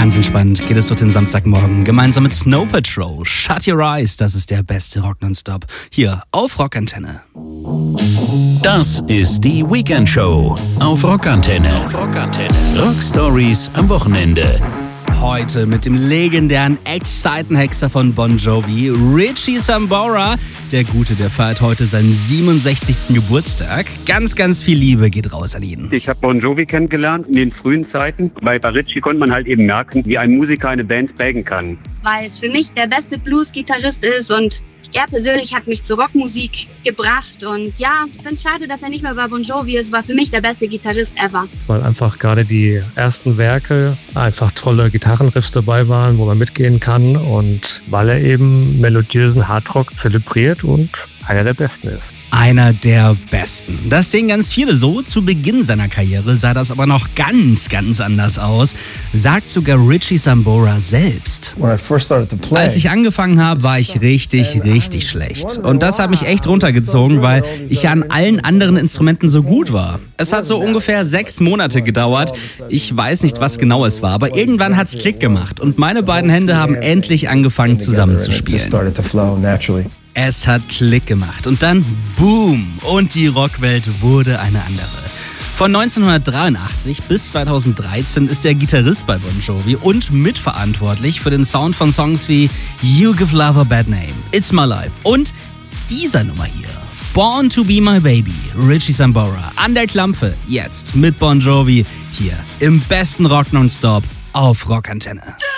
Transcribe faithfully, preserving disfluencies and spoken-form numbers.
Ganz entspannt geht es durch den Samstagmorgen gemeinsam mit Snow Patrol. Shut Your Eyes, das ist der beste Rock nonstop hier auf Rockantenne. Das ist die Weekend Show auf Rockantenne. Auf Rockantenne. Rock Stories am Wochenende. Heute mit dem legendären Ex-Seitenhexer von Bon Jovi, Richie Sambora. Der Gute, der feiert heute seinen siebenundsechzigsten Geburtstag. Ganz, ganz viel Liebe geht raus an ihn. Ich habe Bon Jovi kennengelernt in den frühen Zeiten. Bei Richie konnte man halt eben merken, wie ein Musiker eine Band prägen kann. Weil es für mich der beste Blues-Gitarrist ist und er persönlich hat mich zur Rockmusik gebracht. Und ja, ich finde es schade, dass er nicht mehr bei Bon Jovi ist. War für mich der beste Gitarrist ever. Weil einfach gerade die ersten Werke einfach tolle Gitarrenriffs dabei waren, wo man mitgehen kann. Und weil er eben melodiösen Hardrock zelebriert und einer der besten ist. Einer der Besten. Das sehen ganz viele so. Zu Beginn seiner Karriere sah das aber noch ganz, ganz anders aus. Sagt sogar Richie Sambora selbst. Als ich angefangen habe, war ich richtig, richtig schlecht. Und das hat mich echt runtergezogen, weil ich ja an allen anderen Instrumenten so gut war. Es hat so ungefähr sechs Monate gedauert. Ich weiß nicht, was genau es war, aber irgendwann hat's Klick gemacht. Und meine beiden Hände haben endlich angefangen zusammenzuspielen. Es hat Klick gemacht und dann boom und die Rockwelt wurde eine andere. Von neunzehnhundertdreiundachtzig bis zweitausenddreizehn ist er Gitarrist bei Bon Jovi und mitverantwortlich für den Sound von Songs wie You Give Love a Bad Name, It's My Life und dieser Nummer hier. Born to Be My Baby, Richie Sambora an der Klampfe, jetzt mit Bon Jovi hier im besten Rock Nonstop auf Rockantenne.